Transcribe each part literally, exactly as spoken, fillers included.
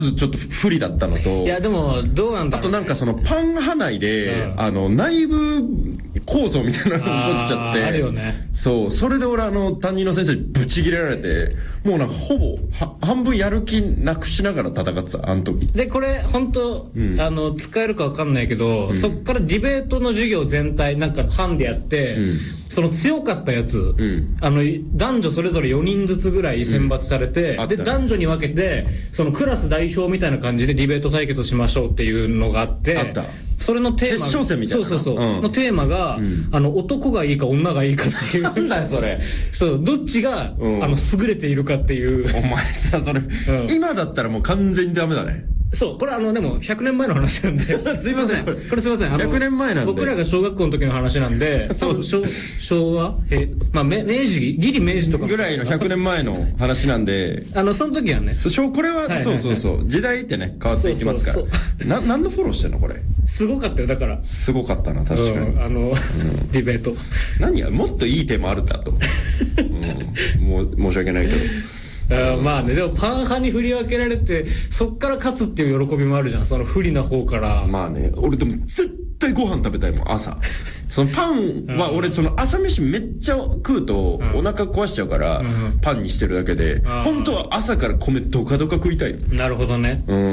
ちょっと不利だったのと。 いや、でも、どうなんだろう、ね。 あとなんかそのパン派内で、うん、あの、内部構造みたいなのが起こっちゃって。 あるよね。 そう。それで俺あの、担任の先生にブチ切れられて、もうなんかほぼ、は、半分やる気なくしながら戦ってた、あの時。 で、これ、本当、うん、あの、使えるかわかんないけど、うん、そっからディベートの授業全体、なんか班でやって、うん、その強かったやつ、うん、あの、男女それぞれよにんずつぐらい選抜されて、うん、で、男女に分けて、そのクラス代表みたいな感じでディベート対決しましょうっていうのがあって、 あった。 それのテーマ、 決勝戦みたいな。 そうそうそう。うん、のテーマが、うん、あの、男がいいか女がいいかっていう。 なんだよ、それ。 そう、どっちが、うん、あの、優れているかっていう。 お前さ、それ、うん、今だったらもう完全にダメだね。 そう、これあの、でも、ひゃくねんまえの話なんで。すいません。これすいません。あの、 ひゃくねんまえなんで。 僕らが小学校の時の話なんで、そう、昭昭和え、まあ、明治、ギリ明治とか。 ぐらいのひゃくねんまえの話なんで。 あの、その時はね。 そう、これは、はいはいはい、そうそうそう。時代ってね、変わっていきますから。そうそうそうな、何のフォローしてんのこれ。 すごかったよ、だから。 すごかったな、確かに。 うん、あの、うん、ディベート。 何や、もっといいテーマあるんだと。うん、もう、申し訳ないけど。 あまあね、でもパン派に振り分けられて、そっから勝つっていう喜びもあるじゃん、その不利な方から。 まあね、俺でも絶対ご飯食べたいもん、朝。そのパンは俺その朝飯めっちゃ食うとお腹壊しちゃうから、パンにしてるだけで、本当は朝から米ドカドカ食いたい。 なるほどね。 うん。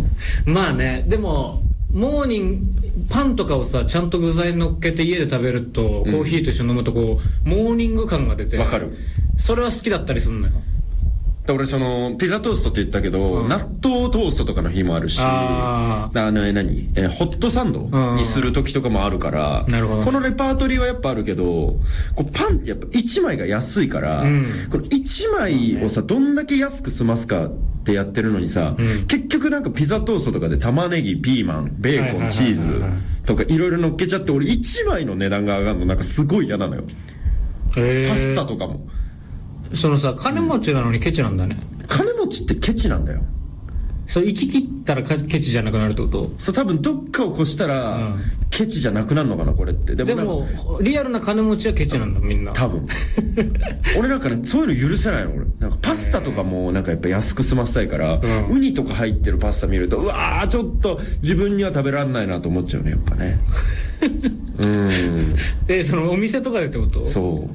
まあね、でも、モーニング、パンとかをさ、ちゃんと具材乗っけて家で食べると、コーヒーと一緒に飲むとこう、モーニング感が出て。 わかる。 それは好きだったりするのよ。 俺その、ピザトーストって言ったけど、うん、納豆トーストとかの日もあるし、あ, あの、え、何え、ホットサンドにする時とかもあるから、 なるほど、 このレパートリーはやっぱあるけど、こうパンってやっぱいちまいが安いから、うん、このいちまいをさ、どんだけ安く済ますかってやってるのにさ、うん、結局なんかピザトーストとかで玉ねぎ、ピーマン、ベーコン、チーズとかいろいろ乗っけちゃって、俺いちまいの値段が上がるのなんかすごい嫌なのよ。 へー。 パスタとかも。 そのさ、金持ちなのにケチなんだね。 うん、金持ちってケチなんだよ。 そう行き切ったらケチじゃなくなるってこと？ そう多分どっかを越したら、うん、ケチじゃなくなるのかなこれって。 でも、でもリアルな金持ちはケチなんだみんな。 多分。俺なんかねそういうの許せないの俺。なんかパスタとかもなんかやっぱ安く済ませたいから、うん、ウニとか入ってるパスタ見るとうわーちょっと自分には食べられないなと思っちゃうねやっぱね。うん。 えそのお店とかでってこと？ そう。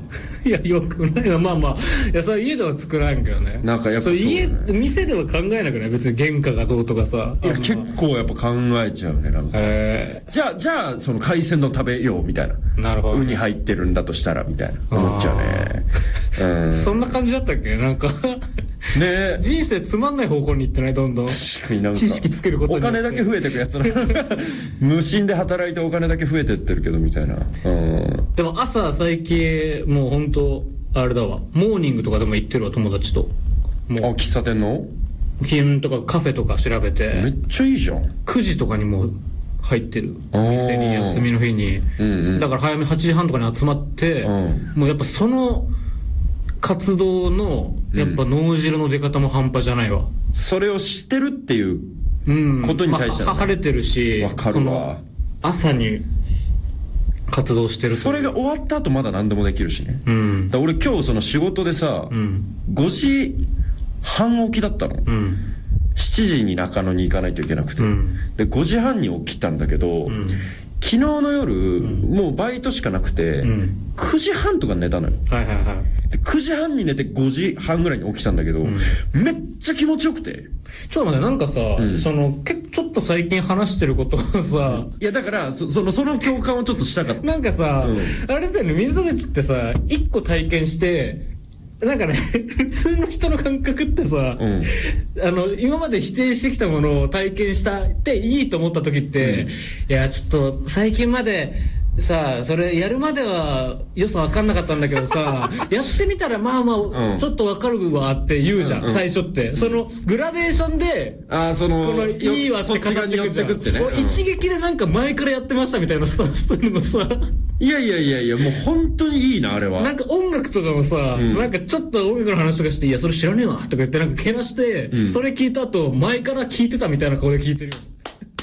いやよくないなまあまあいやそれ家では作らんけどね。 なんかやっぱそう、ね、 家店では考えなくない別に原価がどうとかさ。 いや結構やっぱ考えちゃうねなんか。 へじゃあじゃあその海鮮丼食べようみたいな。 なるほど。 ウニ入ってるんだとしたらみたいな思っちゃうね。 うん。そんな感じだったっけなんかね人生つまんない方向に行ってないどんどん。 確かになんか知識つけることにお金だけ増えてくやつな。無心で働いてお金だけ増えてってるけどみたいな。うん。 でも朝最近もう本当あれだわモーニングとかでも行ってるわ友達と。 もうあ喫茶店の？ 金とかカフェとか調べて。 めっちゃいいじゃん。 くじとかにも入ってる店に休みの日に、うんうん、だから早めはちじはんとかに集まって、うん、もうやっぱその活動のやっぱ脳汁の出方も半端じゃないわ、 うん、それを知ってるっていうことに対しては、ね、 まあ、晴れてるしわかるわ朝に活動してるそれが終わった後まだ何でもできるしね、 うん、 だ俺今日その仕事でさ、うん、ごじはん起きだったの、うんしちじに中野に行かないといけなくて、うん、でごじはんに起きたんだけど、うん、昨日の夜、うん、もうバイトしかなくて、うん、くじはんとか寝たのよ、 はいはいはい、 でくじはんに寝てごじはんぐらいに起きたんだけど、うん、めっちゃ気持ちよくてちょっと待ってなんかさ、うん、そのけちょっと最近話してることをさ、うん、 いやだからそそのその共感をちょっとしたかったなんかさ、うん、あれだよね水口ってさ一個体験してなんかね、普通の人の感覚ってさ、うん、あの、今まで否定してきたものを体験したっていいと思った時って、うん、いや、ちょっと最近まで、さあ、それやるまでは良さ分かんなかったんだけどさ、やってみたらまあまあ、うん、ちょっと分かるわって言うじゃん、うんうん、最初って。その、グラデーションで、 あその、 この、いいわって語ってくじゃん。 ってくね、 うん、一撃でなんか前からやってましたみたいなスタストーリーのさ。 いやいやいやいや、もう本当にいいな、あれは。 なんか音楽とかもさ、うん、なんかちょっと音楽の話とかして、いや、それ知らねえわとか言ってなんかけなして、うん、それ聞いた後、前から聞いてたみたいな顔で聞いてるよ。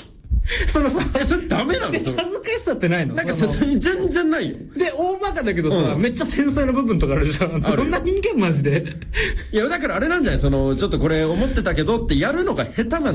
そのさ、 え、それダメなの？ 恥ずかしさってないの？ なんかさ、それ全然ないよ。 で、大バカだけどさ、 うん、 めっちゃ繊細な部分とかあるじゃん。どんな人間マジで。 いや、だからあれなんじゃない？その、ちょっとこれ思ってたけどってやるのが下手なん